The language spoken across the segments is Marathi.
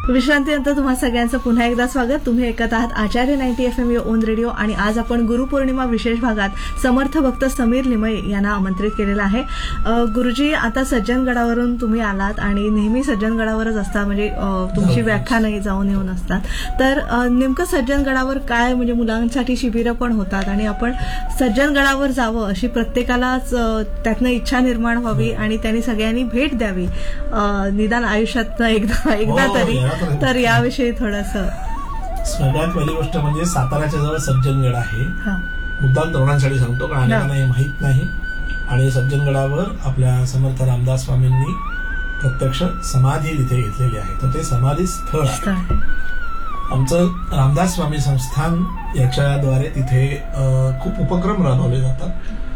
विश्रांतीनंतर तुम्हा सगळ्यांचं पुन्हा एकदा स्वागत. तुम्ही ऐकत आहात आचार्य 90 FM या ओन रेडिओ आणि आज आपण गुरुपौर्णिमा विशेष भागात समर्थ भक्त समीर लिमये यांना आमंत्रित केलेलं आहे. गुरुजी, आता सज्जनगडावरून तुम्ही आलात आणि नेहमी सज्जनगडावरच असता, म्हणजे तुमची व्याख्या नाही जाऊन येऊन असतात. तर नेमकं सज्जनगडावर काय म्हणजे मुलांसाठी शिबिरं पण होतात आणि आपण सज्जनगडावर जावं अशी प्रत्येकालाच त्यातनं इच्छा निर्माण व्हावी आणि त्यांनी सगळ्यांनी भेट द्यावी निदान आयुष्यात एकदा तरी. तर याविषयी थोडंसं. सगळ्यात पहिली गोष्ट म्हणजे साताऱ्याच्या जवळ सज्जनगड आहे. मुद्दाम तरुणांसाठी सांगतो कारण अनेकांना हे माहीत नाही. आणि सज्जनगडावर आपल्या समर्थ रामदास स्वामींनी प्रत्यक्ष समाधी तिथे घेतलेली आहे. तर ते समाधी स्थळ आहे. आमचं रामदास स्वामी संस्थान याच्याद्वारे तिथे खूप उपक्रम राबवले जातात.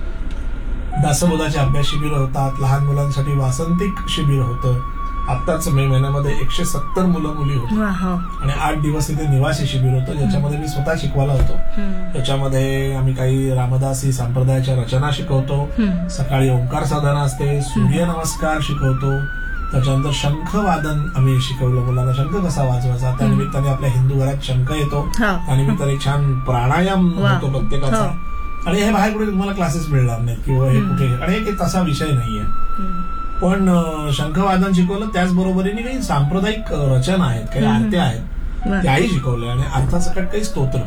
दासबोधाचे अभ्यास शिबिर होतात, लहान मुलांसाठी वासंतिक शिबिर होतं. आत्ताच मे महिन्यामध्ये 170 मुलं मुली होती आणि 8 दिवस तिथे निवासी शिबिर होतं, ज्याच्यामध्ये मी स्वतः शिकवायला होतो. त्याच्यामध्ये आम्ही काही रामदासी संप्रदायाच्या रचना शिकवतो, सकाळी ओंकार साधना असते, सूर्यनमस्कार शिकवतो, त्याच्यानंतर शंखवादन आम्ही शिकवलं मुलांना, शंख कसा वाजवायचा. त्यानिमित्ताने आपल्या हिंदू घरात शंख येतो, त्यानिमित्ताने छान प्राणायाम होतो प्रत्येकाचा. आणि हे बाहेर कुठे तुम्हाला क्लासेस मिळणार नाहीत किंवा हे कुठे, आणि एक तसा विषय नाहीये. पण शंखवादन शिकवलं, त्याचबरोबरीने काही सांप्रदायिक रचना आहेत, काही आरत्या आहेत, त्याही शिकवल्या. आणि अर्थासकट काही स्तोत्र,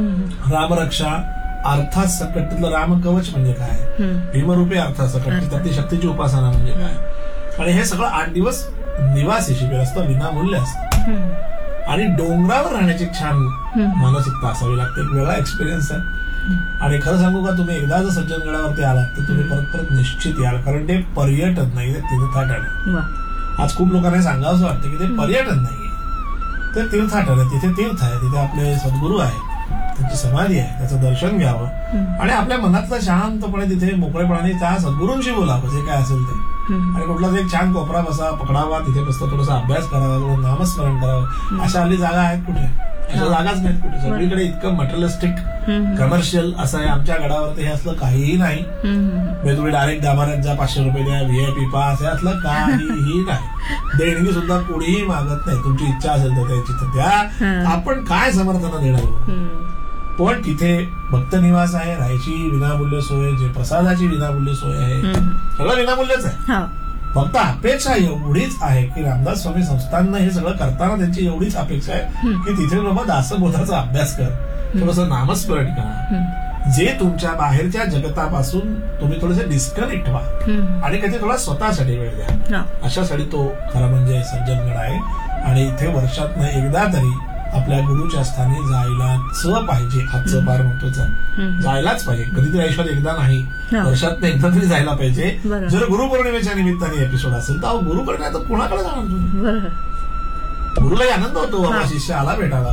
रामरक्षा, अर्थासकट तिथलं रामकवच म्हणजे काय, भीमरूपी अर्थासकट, त्यातली शक्तीची उपासना म्हणजे काय. आणि हे सगळं 8 दिवस निवासी शिबिर असतं, विनामूल्य असतं. आणि डोंगरावर राहण्याची छान मानसिकता असावी लागते, एक वेगळा एक्सपिरियन्स आहे. आणि खरं सांगू का, तुम्ही एकदा जर सज्जनगडावरती आलात तर तुम्ही परत परत निश्चित याल, कारण ते पर्यटन नाही, ते तीर्थाटन आहे. आज खूप लोकांना सांगावंसं वाटतं की ते पर्यटन नाहीये, ते तीर्थाटन आहे. तिथे तीर्थ आहे, तिथे आपले सद्गुरू आहे, त्यांची समाधी आहे, त्याचं दर्शन घ्यावं आणि आपल्या मनातलं शांतपणे तिथे मोकळेपणाने त्या सद्गुरूंशी बोलावं, जे काय असेल ते. आणि कुठलाच एक छान कोपरा बसा पकडावा, तिथे बसता थोडासा अभ्यास करावा, थोडं नामस्मरण करावं. अशा हल्ली जागा आहेत कुठे, अशा जागाच नाहीत कुठे. सगळीकडे इतकं मटेरियलिस्टिक कमर्शियल असं आहे. आमच्या गडावरती हे असलं काहीही नाही. तुम्ही डायरेक्ट गाभाऱ्यात जा, 500 रुपये द्या, VIP पास, हे असलं काहीही नाही. देणगी सुद्धा कोणीही मागत नाही. तुमची इच्छा असेल तर त्याची तर द्या, आपण काय समर्थन देणार. पण तिथे भक्तनिवास आहे, राहायची विनामूल्य सोय, जे प्रसादाची विनामूल्य सोय आहे, सगळं विनामूल्यच आहे. फक्त अपेक्षा एवढीच आहे की रामदास स्वामी संस्थांना हे सगळं करताना त्यांची एवढीच अपेक्षा आहे की तिथे बाबा दासबोधाचा अभ्यास कर, थोडंसं नामस्मरण करा, जे तुमच्या बाहेरच्या जगतापासून तुम्ही थोडेसे डिस्कनेक्ट व्हा आणि कधी थोडा स्वतःसाठी वेळ द्या. अशासाठी तो खरा म्हणजे सज्जनगड आहे. आणि इथे वर्षातनं एकदा तरी आपल्या गुरुच्या स्थानी जायलाच पाहिजे. आजचं फार महत्वाचं आहे, जायलाच पाहिजे. कधीतरी आयुष्यात एकदा नाही, वर्षात एकदा तरी जायला पाहिजे. जर गुरुपौर्णिमेच्या निमित्ताने एपिसोड असेल तर गुरुकडे तर कुणाकडे जाणार तुम्ही. गुरुलाही आनंद होतो, बाबा शिष्य आला भेटायला,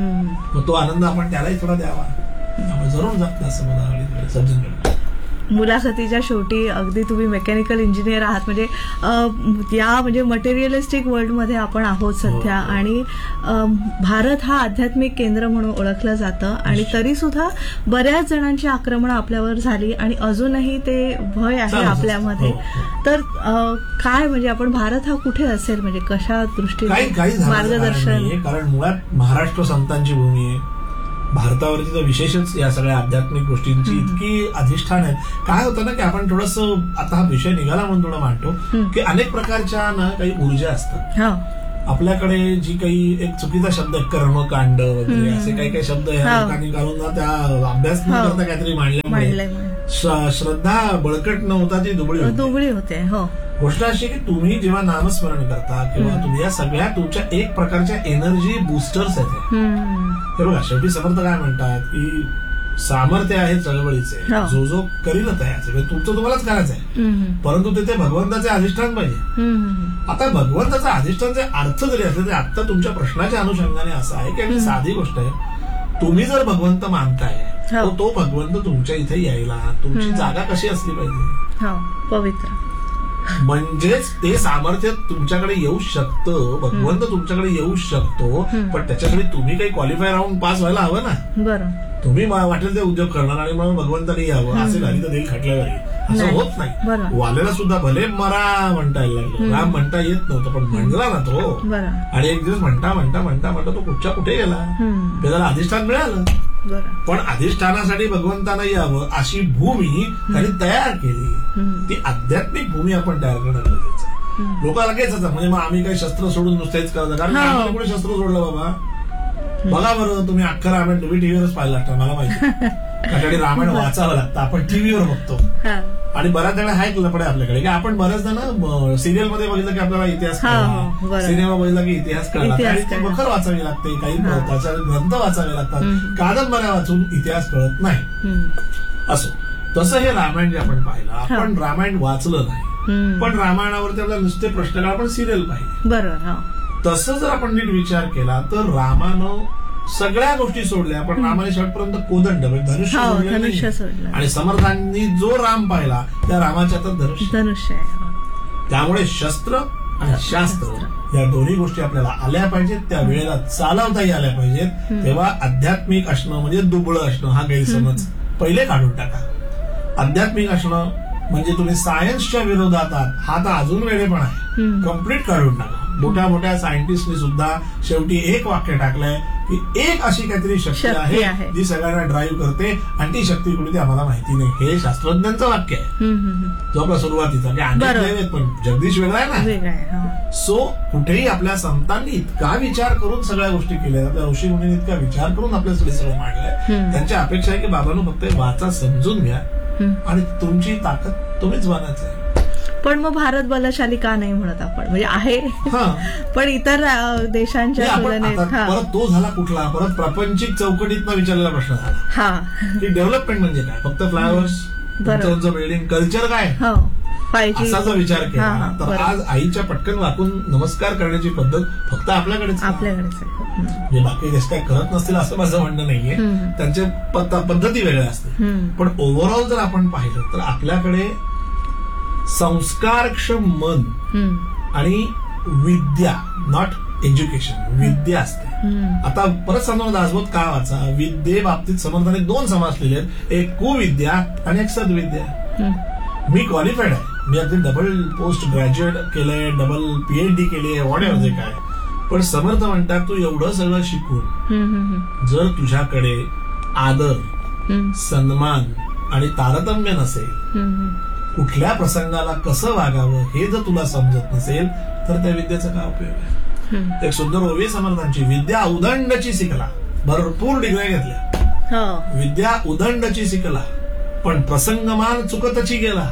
मग तो आनंद आपण त्यालाही थोडा द्यावा. त्यामुळे जरूर जात असं मला सज्जनगड. मुलाखतीच्या शेवटी अगदी तुम्ही मेकॅनिकल इंजिनियर आहात, म्हणजे या म्हणजे मटेरियलिस्टिक वर्ल्डमध्ये आपण आहोत सध्या. आणि भारत हा आध्यात्मिक केंद्र म्हणून ओळखलं जातं आणि तरी सुद्धा बऱ्याच जणांची आक्रमणं आपल्यावर झाली आणि अजूनही ते भय आहे आपल्यामध्ये. तर काय म्हणजे आपण भारत हा कुठे असेल, म्हणजे कशा दृष्टीने मार्गदर्शन. कारण मुळात महाराष्ट्र संतांची भूमी आहे. भारतावरती तर विशेषच या सगळ्या आध्यात्मिक गोष्टींची इतकी अधिष्ठान आहे. काय होतं ना की आपण थोडंसं, आता हा विषय निघाला म्हणून थोडं मांडतो की अनेक प्रकारच्या ना काही ऊर्जा असतात आपल्याकडे. जी काही एक चुकीचा शब्द कर्मकांड वगैरे असे काही काही शब्द ह्या लोकांनी घालून ना त्या अभ्यास न करता काहीतरी मांडल्यामुळे श्रद्धा बळकट न होता ती दुबळी होते. गोष्ट अशी की तुम्ही जेव्हा नामस्मरण करता किंवा तुम्ही या सगळ्या तुमच्या एक प्रकारच्या एनर्जी बुस्टर्स आहेत. हे बघा, शेवटी समर्थ काय म्हणतात की सामर्थ्य आहे चळवळीचे, जो जो करीलच आहे सगळं तुमचं तुम्हालाच करायचं आहे, परंतु तिथे भगवंताचे अधिष्ठान पाहिजे. आता भगवंताचं अधिष्ठानचे अर्थ जरी असले तरी आता तुमच्या प्रश्नाच्या अनुषंगाने असं आहे की साधी गोष्ट आहे, तुम्ही जर भगवंत मानताय तर तो भगवंत तुमच्या इथे यायला तुमची जागा कशी असली पाहिजे, पवित्र. म्हणजेच ते सामर्थ्य तुमच्याकडे येऊ शकतं, भगवंत तुमच्याकडे येऊ शकतो, पण त्याच्यासाठी तुम्ही काही क्वालिफाय राहून पास व्हायला हवं ना. बरं, तुम्ही वाटेल ते उद्योग करणार आणि मग भगवंताने यावं असेल हरी तर देईल खटल्या घरी, असं होत नाही. वालेला सुद्धा भले मरा म्हणता यायला लागलं, राम म्हणता येत नव्हतं, पण म्हणला ना तो. आणि एक दिवस म्हणता म्हणता म्हणता म्हणता तो कुठच्या कुठे गेला, त्याला अधिष्ठान मिळालं. पण अधिष्ठानासाठी भगवंतानं यावं अशी भूमी त्यांनी तयार केली. ती आध्यात्मिक भूमी आपण तयार करणं गरजेचं आहे. लोक लगेच म्हणजे मग आम्ही काही शस्त्र सोडून नुसतेच करतो, कारण आम्हाला कुठे शस्त्र सोडलं बाबा. बघा बरं, तुम्ही अख्खं रामायण तुम्ही टीव्हीवरच पाहिलं लागतं, मला माहिती. त्यासाठी रामायण वाचावं लागतं, आपण टीव्हीवर बघतो. आणि बऱ्याच जण हा एक लपड आहे आपल्याकडे की आपण बऱ्याच जण सिरियल मध्ये बघितलं की आपल्याला इतिहास कळला, सिनेमा बघितला की इतिहास कळला, आणि ती बखर वाचावी लागते, काही त्याच्या ग्रंथ वाचावे लागतात, कादंबऱ्या वाचून इतिहास कळत नाही. असो, तसं हे रामायण जे आपण पाहिलं, आपण रामायण वाचलं नाही, पण रामायणावरती आपल्याला नुसते प्रश्न आपण सिरियल पाहिले. बरोबर. तसं जर आपण नीट विचार केला तर रामानं सगळ्या गोष्टी सोडल्या, पण रामाने शेवटपर्यंत कोदंड धनुष्य सोडलं. आणि समर्थांनी जो राम पाहिला त्या रामाच्या तर धनुष्य. त्यामुळे शस्त्र आणि शास्त्र या दोन्ही गोष्टी आपल्याला आल्या पाहिजेत, त्या वेळेला चालवताही आल्या पाहिजेत. तेव्हा आध्यात्मिक असणं म्हणजे दुबळं असणं हा गैरसमज पहिले काढून टाका. आध्यात्मिक असणं म्हणजे तुम्ही सायन्सच्या विरोधात आहात हा तर अजून वेळेपण आहे, कम्प्लीट काढून टाका. मोठ्या मोठ्या सायंटिस्टनी सुद्धा शेवटी एक वाक्य टाकलंय की एक अशी काहीतरी शक्ती आहे जी सगळ्यांना ड्राईव्ह करते, आणि ती शक्ती कुठे ती आम्हाला माहिती नाही. हे शास्त्रज्ञांचं वाक्य आहे, जो आपला सुरुवातीचा की अनेक पण जगदीश वेगळा आहे ना. सो कुठेही आपल्या संतांनी इतका विचार करून सगळ्या गोष्टी केल्या, आपल्या ऋषी मुनींनी इतका विचार करून आपल्यासाठी सगळं मांडलंय. त्यांची अपेक्षा आहे की बाबांनो फक्त वाचा, समजून घ्या, आणि तुमची ताकद तुम्हीच बनायचं आहे. पण मग भारत बलशाली का नाही म्हणत आपण, म्हणजे आहे पण इतर देशांच्या तुलनेत. परत तो झाला कुठला, परत प्रापंचिक चौकटीत विचारलेला प्रश्न झाला की डेव्हलपमेंट म्हणजे काय, फक्त फ्लायओव्हर्स, बिल्डिंग, कल्चर काय, असा जर विचार केला तर आज आईच्या पटकन वाकून नमस्कार करण्याची पद्धत फक्त आपल्याकडेच म्हणजे बाकी देश काय करत नसतील असं माझं म्हणणं नाहीये, त्यांचे पद्धती वेगळ्या असतील. पण ओव्हरऑल जर आपण पाहिलं तर आपल्याकडे संस्कारक्षम मन आणि विद्या, नॉट एज्युकेशन, विद्या असते. आता परत समजा दासबोध का वाचा, विद्ये बाबतीत समर्थाने दोन समाजलेले आहेत, एक कुविद्या आणि एक सद्विद्या. मी क्वालिफाईड आहे, मी अगदी डबल पोस्ट ग्रॅज्युएट केलंय, डबल PhD केली आहे, व्हॉट एव्हर जे काय. पण समर्थ म्हणतात तू एवढं सगळं शिकून जर तुझ्याकडे आदर, सन्मान आणि तारतम्य नसेल, कुठल्या प्रसंगाला कसं वागावं हे जर तुला समजत नसेल तर त्या विद्येचा काय उपयोग आहे. एक सुंदर ओवी समर्थांची, विद्या उदंडची शिकला, भरपूर डिग्र्या घेतल्या, विद्या उदंडची शिकला, पण प्रसंगमान चुकतची गेला,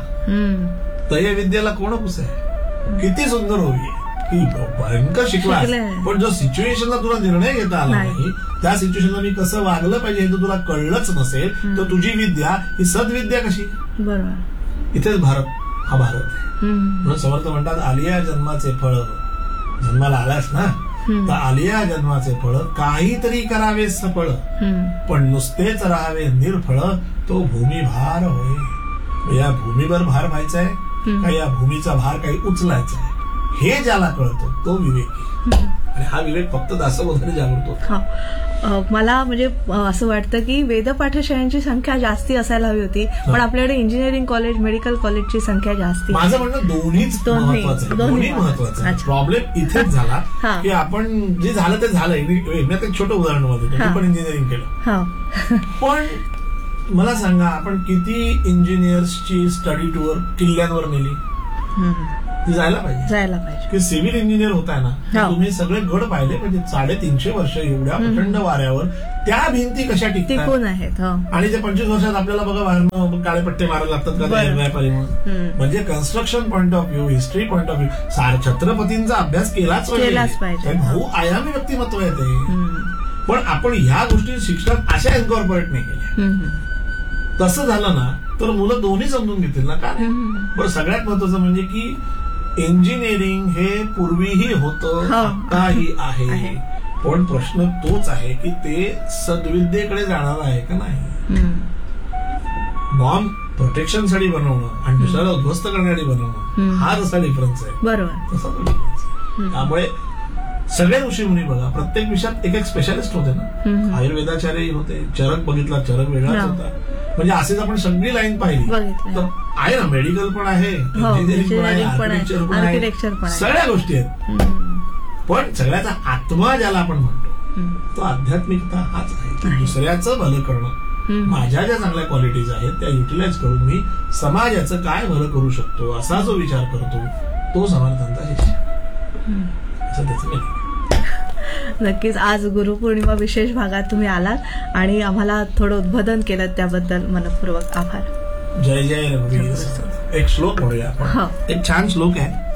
तय विद्येला कोण पुसे. किती सुंदर ओवी आहे की भयंकर शिकला, पण जो सिच्युएशनला तुला निर्णय घेता आला नाही, त्या सिच्युएशनला मी कसं वागलं पाहिजे हे जर तुला कळलंच नसेल तर तुझी विद्या ही सद्विद्या कशी. बरोबर. इथेच भारत हा भारत आहे. म्हणून समर्थ म्हणतात आलिया जन्माचे फळ, जन्माला आलास ना तर आलिया जन्माचे फळ काहीतरी करावे सफळ, पण नुसतेच राहावे निरफळ, तो भूमीभार होय. या भूमीवर भार व्हायचा आहे का या भूमीचा भार काही उचलायचा आहे, हे ज्याला कळतो तो विवेकी. आणि हा विवेक फक्त दासबोधाने जागृत होतो. मला म्हणजे असं वाटतं की वेदपाठशाळांची संख्या जास्ती असायला हवी होती, पण आपल्याकडे इंजिनिअरिंग कॉलेज, मेडिकल कॉलेजची संख्या जास्ती. माझं म्हणणं दोन्ही महत्वाचं आहे. प्रॉब्लेम इथेच झाला की आपण जे झालं ते झालं. एक छोटं उदाहरण मध्ये पण इंजिनिअरिंग केलं, पण मला सांगा आपण किती इंजिनियर्सची स्टडी टूर किल्ल्यांवर नेली. ती जायला पाहिजे की सिव्हिल इंजिनियर होताय ना, तुम्ही सगळे गड पाहिले म्हणजे 350 वर्ष एवढ्या प्रचंड वाऱ्यावर त्या भिंती कशा टिकून आहेत. आणि ते 25 वर्षात आपल्याला बघा बाहेरनं काळे पट्टे मारायला लागतात का, म्हणजे construction point of view, history point of view छत्रपतींचा अभ्यास केलाच पाहिजे. बहुआयामी व्यक्तिमत्व आहे ते. पण आपण ह्या गोष्टी शिक्षणात अशा इन्कॉर्पोरेट नाही केल्या. तसं झालं ना तर मुलं दोन्ही समजून घेतील ना. का बरं, सगळ्यात महत्वाचं म्हणजे की इंजिनिअरिंग हे पूर्वीही होतं, आताही आहे, पण प्रश्न तोच आहे की ते सद्विद्येकडे जाणार आहे का नाही. बॉम्ब प्रोटेक्शनसाठी बनवणं आणि दुसऱ्याला उद्ध्वस्त करण्यासाठी बनवणं हा जसा डिफरन्स आहे, बरोबर तसा तो डिफरन्स आहे. त्यामुळे सगळे ऋषीमुनी बघा प्रत्येक विषयात एक एक स्पेशालिस्ट होते ना. आयुर्वेदाचार्यही होते. चरक बघितला, चरक वेगळाच होता. म्हणजे असेच आपण सगळी लाईन पाहिली तर आहे ना. मेडिकल पण आहे, इंजिनिअरिंग पण आहे, आर्किटेक्चर पण आहे, सगळ्या गोष्टी आहेत. पण सगळ्याचा आत्मा ज्याला आपण म्हणतो तो आध्यात्मिकता हाच आहे की दुसऱ्याचं भलं करणं. माझ्या ज्या चांगल्या क्वालिटीज आहेत त्या युटिलाइज करून मी समाजाचं काय भलं करू शकतो असा जो विचार करतो तो समर्थांचा शिष्य असं त्याचं meaning. नक्कीच आज गुरुपौर्णिमा विशेष भागात तुम्ही आलात आणि आम्हाला थोडं उद्बोधन केलं त्याबद्दल मनपूर्वक आभार. जय जय रघुवीर. एक श्लोक म्हणूया आपण. एक छान श्लोक आहे.